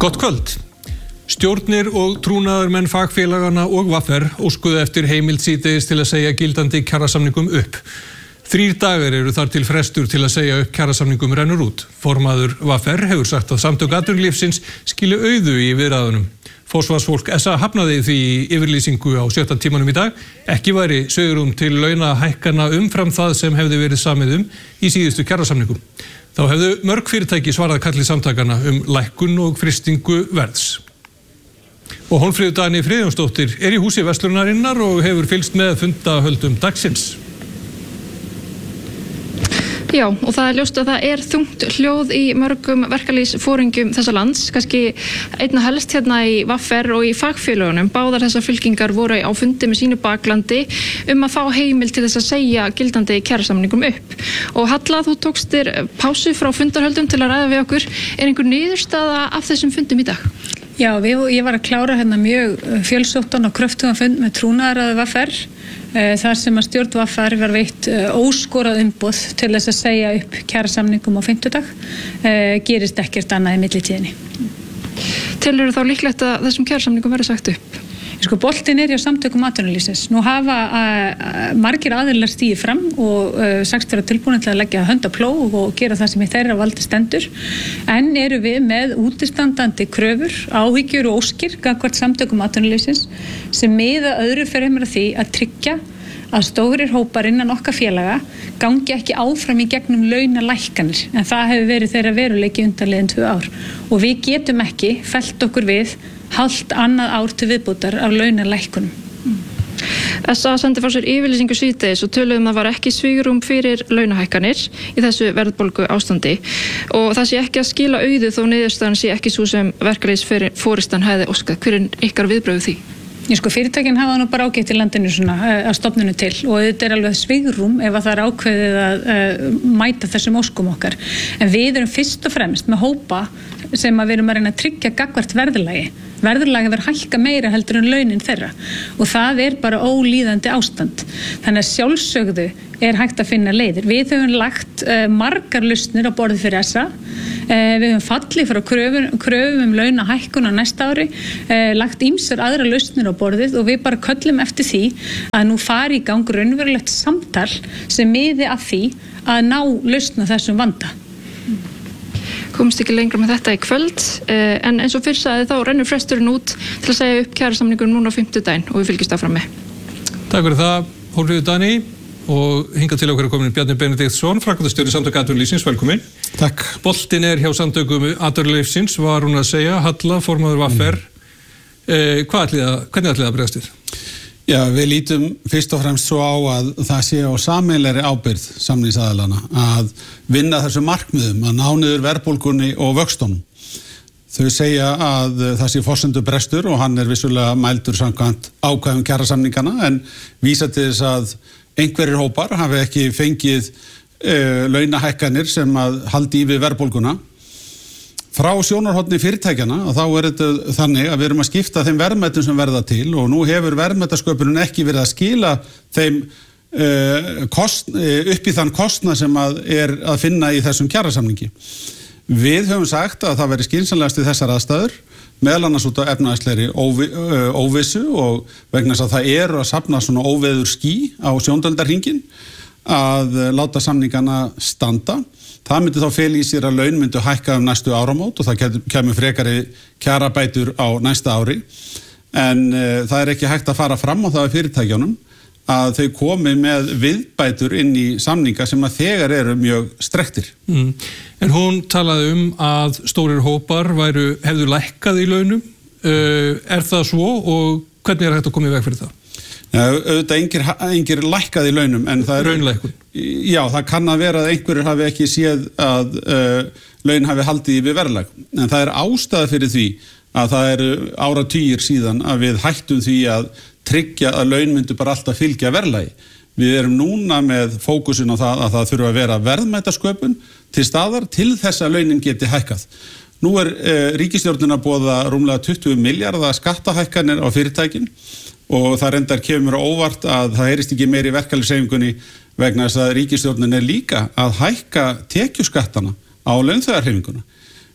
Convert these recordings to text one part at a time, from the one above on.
Gott kvöld. Stjórnir og trúnaðarmenn fagfélagana og VR óskuðu eftir heimild síðdegis til að segja gildandi kjarasamningum upp. 3 dagar eru þar til frestur til að segja upp kjarasamningum rennur út. Formaður VR hefur sagt að samtök atvinnulífsins skili auðu í viðræðunum. Forsvarsfólk SA hafnaði því í yfirlýsingu á 7. tímanum í dag. Ekki væri svigrúm til launahækkana umfram það sem hefði verið samið í síðustu kjarasamningum. Þá hefðu mörg fyrirtæki svarað kalli samtakana lækkun og frystingu verðs. Og Hólmfríður Dagný Friðjónsdóttir í húsi verslunarinnar og hefur fylgst með fundahöldum dagsins. Já, og það ljóst að það þungt hljóð í mörgum verkalýðsforingjum þessa lands, kannski einna helst hérna í VR og í fagfélögunum. Báðar þessar fylkingar voru á fundi með sínu baklandi að fá heimild til þess að segja gildandi kjarasamningum upp. Og Halla, þú tókst þér pásu frá fundarhöldum til að ræða við okkur. Einhver niðurstaða af þessum fundum í dag? Já, ég var að klára hérna mjög fjölsóttan og kröftugan fund með trúnaðaraðið VR. Þar sem að stjórn VR var veitt óskorað umboð til þess að segja upp kjarasamningum á 5. Gerist ekkert annað í millitíðinni. Telurðu þá líklegt að þessum kjarasamningum verði sagt upp? Boltinn hjá samtökum atvinnulífsins. Nú hafa margir aðilar stigið fram og sagst vera tilbúin til að leggja hönd á plóg og gera það sem í þeirra valdi stendur. En eru við með útistandandi kröfur, áhyggjur og óskir gagnvart samtökum atvinnulífsins sem miða öðru fremur að því að tryggja að stórir hópar innan okkar félaga gangi ekki áfram í gegnum launalækkanir. En það hefur verið þeirra veruleiki undanliðin 2 ár. Og við getum ekki fellt okkur við hálft annað ár til viðbótar af launalækkunum. SA sendi frá sér yfirlýsingu síðdegis og töluðum að var ekki svigrúm fyrir launahækkanir í þessu verðbólgu ástandi og það sé ekki að skila auðu þó niðurstaðan sé ekki svo sem verkalýðsforystan hefði óskað. Hver ykkar viðbrögð því? Fyrirtækin hafa nú bara ágætt í landinu svona að stofnunu til og þetta alveg svigrúm ef að það ákveðið að mæta þessum óskum okkar. En við erum fyrst og fremst með hópa sem að við erum að reyna að tryggja gagnvart verðlagi. Verðlagi verður hækka meira heldur en launin þeirra og það bara ólíðandi ástand. Þannig að sjálfsögðu hægt að finna leiðir. Við höfum lagt margar lausnir á borðið fyrir SA. Við höfum fallið frá kröfum launahækkun á næsta ári, lagt ýmsar aðra lausnir á borðið og við bara köllum eftir því að nú fari í gang raunverulegt samtal sem miði að því að ná lausn á þessum vanda. Komst ekki lengra með þetta í kvöld, en eins og fyrr sagði þá rennur fresturinn út til að segja upp kjarasamningunum núna á 5. og við fylgjumst áfram með. Takk fyrir það, Hólmfríður Dagný, og hingað til okkar komin Bjarni Benediktsson, framkvæmdastjóri Samtaka atvinnulífsins, velkomin. Takk. Boltinn hjá Samtökum atvinnulífsins, var hún að segja, Halla, formaður VR. Hvernig ætlið að bregðast við? Já, við lítum fyrst og fremst svo á að það sé á sameiginlegri ábyrgð samningsaðilana að vinna þessu markmiðum, að ná niður verðbólgunni og vöxtunum. Þau segja að það sé forsendubrestur og hann vissulega mældur samkvæmt ákvæðum kjarasamningana en vísa til þess að einhverjir hópar hafi ekki fengið launahækkanir sem að haldi í við verðbólguna. Frá sjónarhorni fyrirtækjana og þá þetta þannig að við erum að skipta þeim verðmætum sem verða til og nú hefur verðmætasköpunin ekki verið að skila þeim upp í þann kostnað sem að finna í þessum kjarasamningi. Við höfum sagt að það veri skynsamlegast í þessar aðstæður, meðal annars út á efnahagslegri óvissu og vegna þess að það að safna svona óveður ský á sjóndöldarhringinn að láta samningana standa. Það myndi þá fela í sér að laun myndu hækka næstu áramót og það kemur frekari kjarabætur á næsta ári. En það ekki hægt að fara fram á það fyrirtækjunum að þau komi með viðbætur inn í samninga sem að þegar eru mjög strekktir. En hún talaði að stórir hópar hefðu lækkað í launum. Það svo og hvernig hægt að koma í veg fyrir það? Auðvitað engir lækkað í launum en það raunlækkun. Já, það kann að vera að einhverjir hafi ekki séð að laun hafi haldið við verðlag. En það ástæða fyrir því að það áratugir síðan að við hættum því að tryggja að laun myndu bara alltaf fylgja verðlagi. Við erum núna með fókusin á það að það þurfa að vera verðmætasköpun til staðar til þess að launin geti hækkað. Nú ríkisstjórnin að boða rúmlega 20 milljarða skattahækkanir á fyrirtækin og það reyndar kemur á óvart að það heyrist ekki meiri í verkalýðshreyfingunni vegna þess að ríkisstjórnin líka að hækka tekjuskattana á launþegahreyfinguna.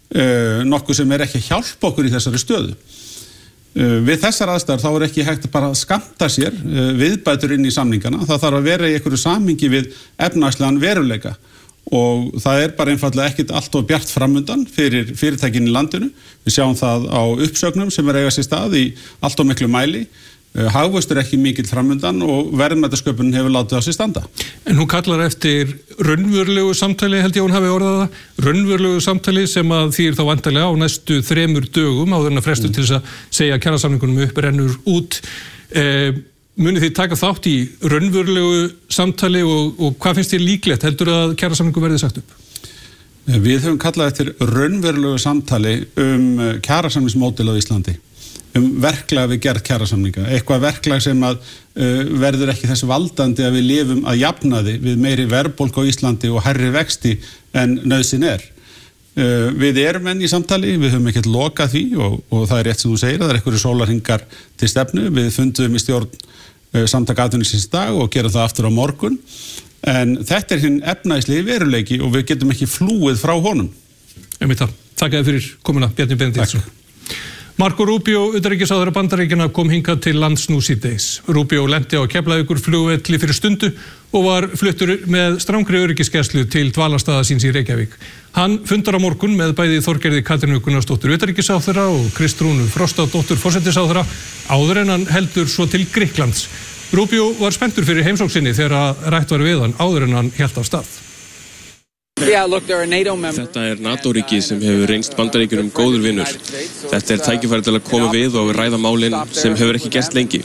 nokkuð sem ekki að hjálpa okkur í þessari stöðu. Við þessar aðstæður þá ekki hægt að bara skammta sér viðbætur inn í samningana. Það þarf að vera í einhverju samhengi við efnahagslegan veruleika og það bara einfaldlega ekkert allt of bjart framundan fyrir fyrirtækin í landinu. Við sjáum það á uppsögnum sem eiga sér stað í allt of miklu mæli. Hagvöxtur ekki mikill framundan og verðmætasköpunin hefur látið á sig standa. En hún kallar eftir raunverulegu samtali, held ég hún hafi orðað það, raunverulegu samtali sem að þýr þá vantarlega á næstu 3 dögum áður en að frestur til þess að segja kjarasamningunum upp rennur út. Munið þið taka þátt í raunverulegu samtali og hvað finnst þér líklegt? Heldur að kjarasamningu verði sagt upp? Við höfum kallað eftir raunverulegu samtali kjarasamningsmódel á Íslandi. Verklag við gerð kjarasamninga, eitthvað verklag sem að verður ekki þess valdandi að við lifum að jafnaði við meiri verðbólgu á Íslandi og hærri vexti en nauðsyn Við erum enn í samtali, við höfum ekkert lokað því og það rétt sem þú segir, það einhverju sólarhringar til stefnu, við fundum í stjórn samtaka atvinnulífsins í dag og gerum það aftur á morgun, en þetta hinn efnahagslegi veruleiki og við getum ekki flúið frá honum. Takk fyrir komuna, Bjarni Benediktsson. Marco Rubio, utanríkisráðherra Bandaríkjanna, kom hingað til lands nú síðdegis. Rubio lenti á Keflavíkurflugvelli fyrir stundu og var fluttur með strangri öryggisgæslu til dvalarstaða síns í Reykjavík. Hann fundar á morgun með bæði Þorgerði Katrínu Gunnarsdóttur utanríkisráðherra og Kristrúnu Frostadóttur forsætisráðherra áður en hann heldur svo til Grikklands. Rubio var spenntur fyrir heimsókn sinni þegar rætt var við hann áður en hann hélt af stað. Þetta NATO-ríki sem hefur reynst Bandaríkjunum góður vinur. Þetta tækifæri til að koma við og ræða málin sem hefur ekki gerst lengi.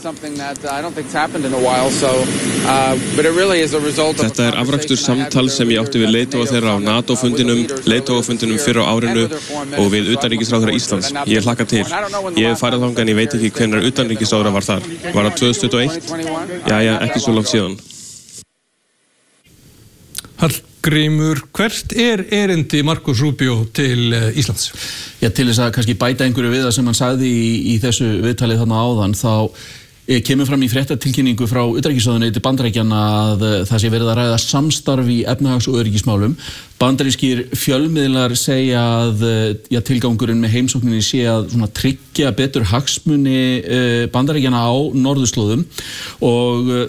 Þetta afrakstur samtal sem ég átti við leiðtoga þeirra á leiðtogafundinum fyrr á árinu og við utanríkisráðherra Íslands. Ég hlakka til. Ég hef farið þangað en ég veit ekki hvenær utanríkisráðherra var þar. Var það 2021? Jæja, ekki svo langt síðan. Hallgrímur, hvert erindi Marcos Rubio til Íslands? Til þess að kannski bæta einhverju við það sem hann sagði í þessu viðtalið þarna áðan, þá kemur fram í fréttatilkynningu frá utanríkisráðuneyti Bandaríkjanna að það sé verið að ræða samstarf í efnahags- og öryggismálum. Bandarískir fjölmiðlar segja að tilgangurinn með heimsókninni sé að tryggja betur hagsmuni Bandaríkjanna á norðurslóðum og